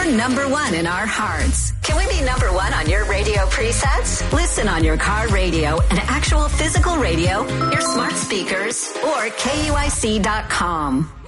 We're number one in our hearts. Can we be number one on your radio presets? Listen on your car radio and actual physical radio, your smart speakers, or KUIC.com.